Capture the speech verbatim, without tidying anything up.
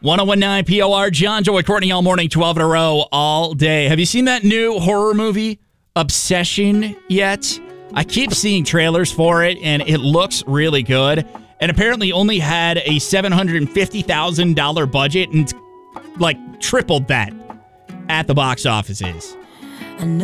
ten nineteen P O R, John, Joey, Courtney, all morning, twelve in a row, all day. Have you seen that new horror movie, Obsession, yet? I keep seeing trailers for it, and it looks really good. And apparently only had a seven hundred fifty thousand dollars budget and, like, tripled that at the box offices.